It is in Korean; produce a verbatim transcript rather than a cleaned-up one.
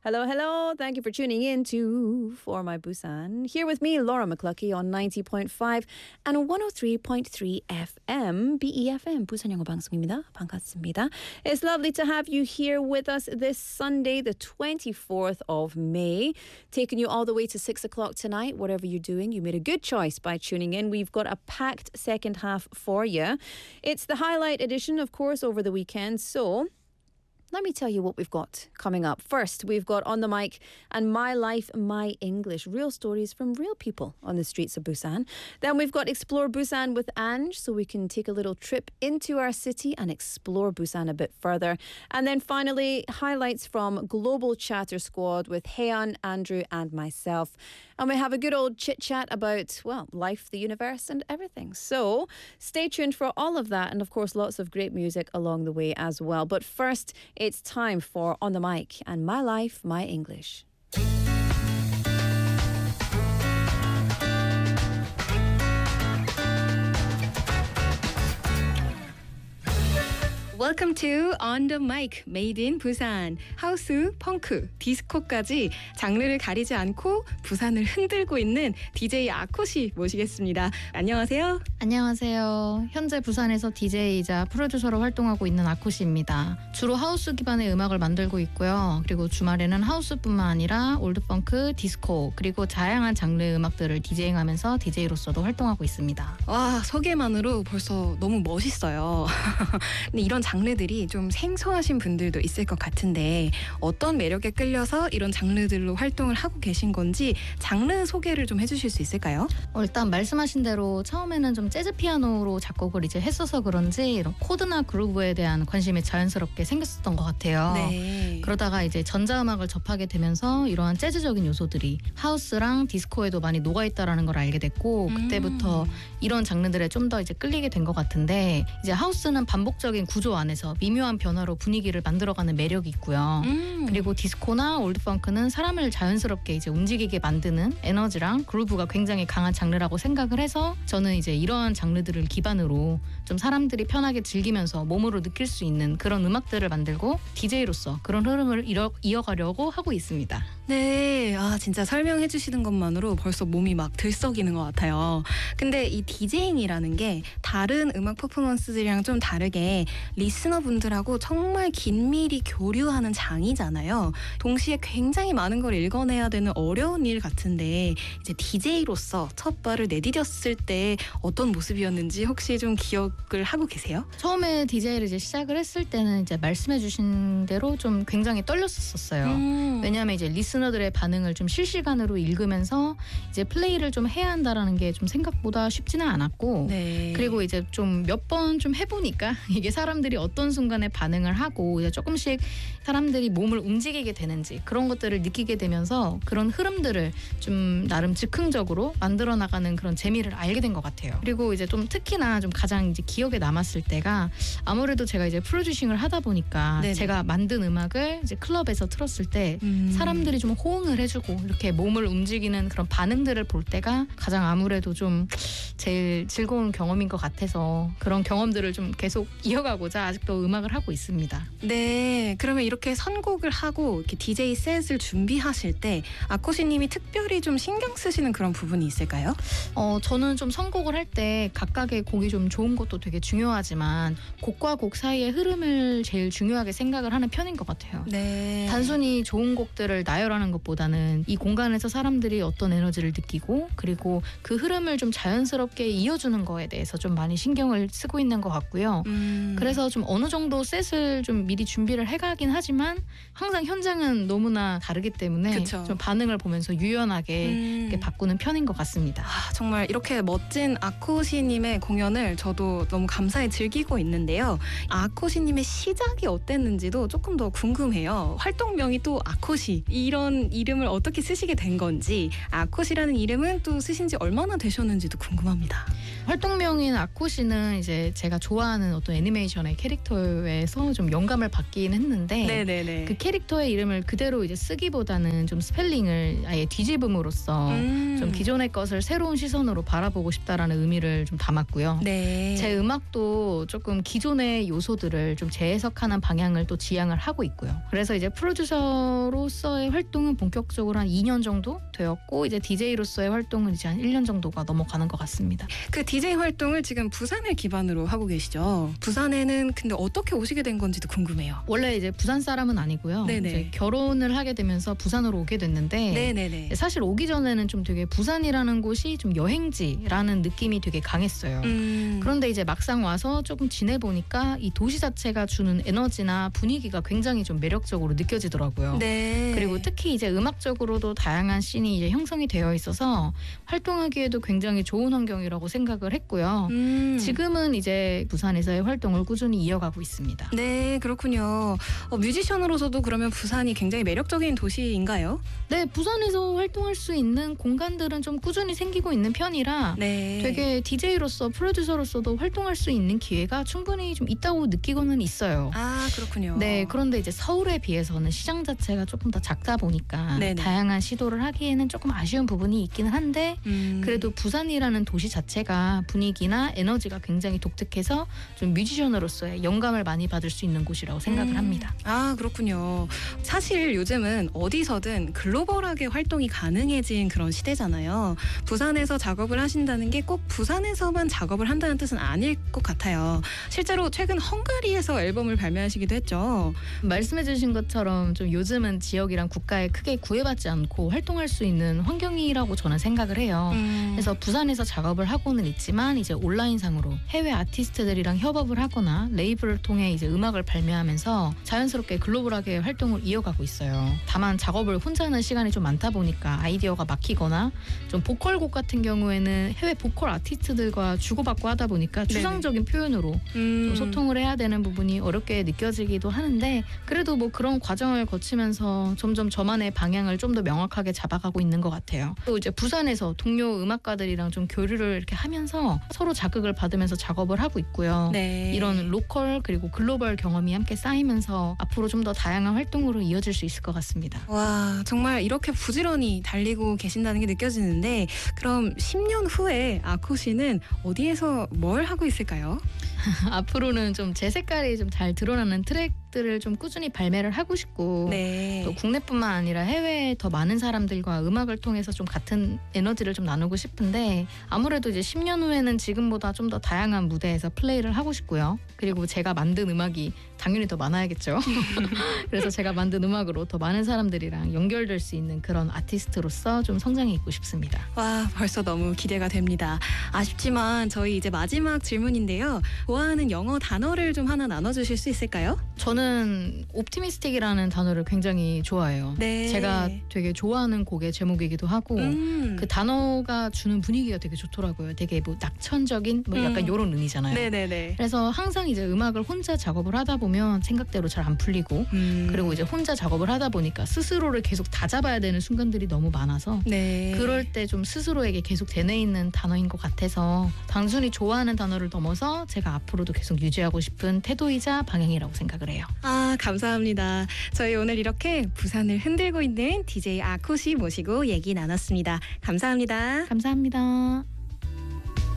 Hello, hello. Thank you for tuning in to For My Busan. Here with me, Laura McCluskey on ninety point five and one oh three point three F M, B E F M, 부산 영어 방송입니다. 반갑습니다. It's lovely to have you here with us this Sunday, the twenty-fourth of May, taking you all the way to six o'clock tonight. Whatever you're doing, you made a good choice by tuning in. We've got a packed second half for you. It's the highlight edition, of course, over the weekend, so let me tell you what we've got coming up. First, we've got On the Mic and My Life, My English. Real stories from real people on the streets of Busan. Then we've got Explore Busan with Ange, so we can take a little trip into our city and explore Busan a bit further. And then finally, highlights from Global Chatter Squad with Haeyeon, Andrew and myself. And we have a good old chit-chat about, well, life, the universe and everything. So stay tuned for all of that and, of course, lots of great music along the way as well. But first, it's time for On the Mic and My Life, My English. Welcome to On the Mic, Made in Busan. 하우스, 펑크, 디스코까지 장르를 가리지 않고 부산을 흔들고 있는 디제이 아코 씨 모시겠습니다. 안녕하세요. 안녕하세요. 현재 부산에서 디제이이자 프로듀서로 활동하고 있는 아코 씨입니다. 주로 하우스 기반의 음악을 만들고 있고요. 그리고 주말에는 하우스뿐만 아니라 올드펑크, 디스코, 그리고 다양한 장르의 음악들을 디제잉하면서 디제이로서도 활동하고 있습니다. 와, 소개만으로 벌써 너무 멋있어요. 근데 이런 장르들이 좀 생소하신 분들도 있을 것 같은데 어떤 매력에 끌려서 이런 장르들로 활동을 하고 계신 건지 장르 소개를 좀 해주실 수 있을까요? 어, 일단 말씀하신 대로 처음에는 좀 재즈 피아노로 작곡을 이제 했어서 그런지 이런 코드나 그루브에 대한 관심이 자연스럽게 생겼었던 것 같아요. 네. 그러다가 이제 전자음악을 접하게 되면서 이러한 재즈적인 요소들이 하우스랑 디스코에도 많이 녹아있다라는 걸 알게 됐고 그때부터 음. 이런 장르들에 좀 더 이제 끌리게 된 것 같은데 이제 하우스는 반복적인 구조 안에서 미묘한 변화로 분위기를 만들어가는 매력이 있고요. 음. 그리고 디스코나 올드펑크는 사람을 자연스럽게 이제 움직이게 만드는 에너지랑 그루브가 굉장히 강한 장르라고 생각을 해서 저는 이제 이러한 장르들을 기반으로 좀 사람들이 편하게 즐기면서 몸으로 느낄 수 있는 그런 음악들을 만들고 디제이로서 그런 흐름을 이어, 이어가려고 하고 있습니다. 네, 아 진짜 설명해 주시는 것만으로 벌써 몸이 막 들썩이는 것 같아요. 근데 이 디제잉이라는 게 다른 음악 퍼포먼스들이랑 좀 다르게 리스너분들하고 정말 긴밀히 교류하는 장이잖아요. 동시에 굉장히 많은 걸 읽어내야 되는 어려운 일 같은데 이제 디제이로서 첫 발을 내디뎠을 때 어떤 모습이었는지 혹시 좀 기억을 하고 계세요? 처음에 디제이를 이제 시작을 했을 때는 이제 말씀해주신 대로 좀 굉장히 떨렸었어요. 음. 왜냐하면 이제 리스너들의 반응을 좀 실시간으로 읽으면서 이제 플레이를 좀 해야 한다라는 게 좀 생각보다 쉽지는 않았고, 네. 그리고 이제 좀 몇 번 좀 해보니까 이게 사람들이 어떤 순간에 반응을 하고 이제 조금씩 사람들이 몸을 움직이게 되는지 그런 것들을 느끼게 되면서 그런 흐름들을 좀 나름 즉흥적으로 만들어 나가는 그런 재미를 알게 된 것 같아요. 그리고 이제 좀 특히나 좀 가장 이제 기억에 남았을 때가 아무래도 제가 이제 프로듀싱을 하다 보니까 네네. 제가 만든 음악을 이제 클럽에서 틀었을 때 음. 사람들이 좀 호응을 해주고 이렇게 몸을 움직이는 그런 반응들을 볼 때가 가장 아무래도 좀 제일 즐거운 경험인 것 같아서 그런 경험들을 좀 계속 이어가고자 아직도 음악을 하고 있습니다. 네, 그러면 이렇게 선곡을 하고 이렇게 디제이 셋을 준비하실 때 아코시님이 특별히 좀 신경 쓰시는 그런 부분이 있을까요? 어, 저는 좀 선곡을 할 때 각각의 곡이 좀 좋은 것도 되게 중요하지만 곡과 곡 사이의 흐름을 제일 중요하게 생각을 하는 편인 것 같아요. 네. 단순히 좋은 곡들을 나열하는 것보다는 이 공간에서 사람들이 어떤 에너지를 느끼고 그리고 그 흐름을 좀 자연스럽게 이어주는 거에 대해서 좀 많이 신경을 쓰고 있는 것 같고요. 음. 그래서 좀 어느 정도 셋을 좀 미리 준비를 해가긴 하지만 항상 현장은 너무나 다르기 때문에 그쵸. 좀 반응을 보면서 유연하게 음. 이렇게 바꾸는 편인 것 같습니다. 아, 정말 이렇게 멋진 아코시님의 공연을 저도 너무 감사히 즐기고 있는데요. 아코시님의 시작이 어땠는지도 조금 더 궁금해요. 활동명이 또 아코시, 이런 이름을 어떻게 쓰시게 된 건지, 아코시라는 이름은 또 쓰신 지 얼마나 되셨는지도 궁금합니다. 활동명인 아코시는 이제 제가 좋아하는 어떤 애니메이션의 캐릭터에서 좀 영감을 받긴 했는데 네네네. 그 캐릭터의 이름을 그대로 이제 쓰기보다는 좀 스펠링을 아예 뒤집음으로써 음. 좀 기존의 것을 새로운 시선으로 바라보고 싶다라는 의미를 좀 담았고요. 네. 제 음악도 조금 기존의 요소들을 좀 재해석하는 방향을 또 지향을 하고 있고요. 그래서 이제 프로듀서로서의 활동은 본격적으로 한 이 년 정도 되었고 이제 디제이로서의 활동은 이제 한 일 년 정도가 넘어가는 것 같습니다. 그 디제이 활동을 지금 부산을 기반으로 하고 계시죠? 부산에는 근데 어떻게 오시게 된 건지도 궁금해요. 원래 이제 부산 사람은 아니고요. 네네. 이제 결혼을 하게 되면서 부산으로 오게 됐는데 네네네. 사실 오기 전에는 좀 되게 부산이라는 곳이 좀 여행지라는 느낌이 되게 강했어요. 음. 그런데 이제 막상 와서 조금 지내보니까 이 도시 자체가 주는 에너지나 분위기가 굉장히 좀 매력적으로 느껴지더라고요. 네. 그리고 특히 이제 음악적으로도 다양한 씬이 이제 형성이 되어 있어서 활동하기에도 굉장히 좋은 환경이라고 생각을 했고요. 음. 지금은 이제 부산에서의 활동을 꾸준히 이어가고 있습니다. 네, 그렇군요. 어, 뮤지션으로서도 그러면 부산이 굉장히 매력적인 도시인가요? 네, 부산에서 활동할 수 있는 공간들은 좀 꾸준히 생기고 있는 편이라 네. 되게 디제이로서 프로듀서로서도 활동할 수 있는 기회가 충분히 좀 있다고 느끼고는 있어요. 아, 그렇군요. 네, 그런데 이제 서울에 비해서는 시장 자체가 조금 더 작다 보니까 네네. 다양한 시도를 하기에는 조금 아쉬운 부분이 있기는 한데 음. 그래도 부산이라는 도시 자체가 분위기나 에너지가 굉장히 독특해서 좀 뮤지션으로서의 영감을 많이 받을 수 있는 곳이라고 생각을 음. 합니다. 아, 그렇군요. 사실 요즘은 어디서든 글로벌하게 활동이 가능해진 그런 시대잖아요. 부산에서 작업을 하신다는 게 꼭 부산에서만 작업을 한다는 뜻은 아닐 것 같아요. 실제로 최근 헝가리에서 앨범을 발매하시기도 했죠. 말씀해주신 것처럼 좀 요즘은 지역이랑 국가에 크게 구애받지 않고 활동할 수 있는 환경이라고 저는 생각을 해요. 음. 그래서 부산에서 작업을 하고는 있지만 이제 온라인상으로 해외 아티스트들이랑 협업을 하거나 레이블을 통해 이제 음악을 발매하면서 자연스럽게 글로벌하게 활동을 이어가고 있어요. 다만 작업을 혼자 하는 시간이 좀 많다 보니까 아이디어가 막히거나 좀 보컬곡 같은 경우에는 해외 보컬 아티스트들과 주고받고 하다 보니까 네네. 추상적인 표현으로 음. 좀 소통을 해야 되는 부분이 어렵게 느껴지기도 하는데 그래도 뭐 그런 과정을 거치면서 점점 저만의 방향을 좀 더 명확하게 잡아가고 있는 것 같아요. 또 이제 부산에서 동료 음악가들이랑 좀 교류를 이렇게 하면서 서로 자극을 받으면서 작업을 하고 있고요. 네. 이런 로컬 그리고 글로벌 경험이 함께 쌓이면서 앞으로 좀 더 다양한 활동으로 이어질 수 있을 것 같습니다. 와, 정말 이렇게 부지런히 달리고 계신다는 게 느껴지는데 그럼 십 년 후에 아코 씨는 어디에서 뭘 하고 있을까요? 앞으로는 좀 제 색깔이 좀 잘 드러나는 트랙들을 좀 꾸준히 발매를 하고 싶고 네. 또 국내뿐만 아니라 해외에 더 많은 사람들과 음악을 통해서 좀 같은 에너지를 좀 나누고 싶은데 아무래도 이제 십 년 후에는 지금보다 좀 더 다양한 무대에서 플레이를 하고 싶고요. 그리고 제가 만든 음악이 당연히 더 많아야겠죠. 그래서 제가 만든 음악으로 더 많은 사람들이랑 연결될 수 있는 그런 아티스트로서 좀 성장해 있고 싶습니다. 와, 벌써 너무 기대가 됩니다. 아쉽지만 저희 이제 마지막 질문인데요. 좋아하는 영어 단어를 좀 하나 나눠주실 수 있을까요? 저는 옵티미스틱이라는 단어를 굉장히 좋아해요. 네. 제가 되게 좋아하는 곡의 제목이기도 하고 음. 그 단어가 주는 분위기가 되게 좋더라고요. 되게 뭐 낙천적인 뭐 약간 음. 이런 의미잖아요. 네네네. 그래서 항상 이제 음악을 혼자 작업을 하다 보면 생각대로 잘 안 풀리고 음. 그리고 이제 혼자 작업을 하다 보니까 스스로를 계속 다잡아야 되는 순간들이 너무 많아서 네. 그럴 때 좀 스스로에게 계속 되뇌이는 단어인 것 같아서 단순히 좋아하는 단어를 넘어서 제가 앞으로도 계속 유지하고 싶은 태도이자 방향이라고 생각을 해요. 아, 감사합니다. 저희 오늘 이렇게 부산을 흔들고 있는 디제이 아코 씨 모시고 얘기 나눴습니다. 감사합니다. 감사합니다.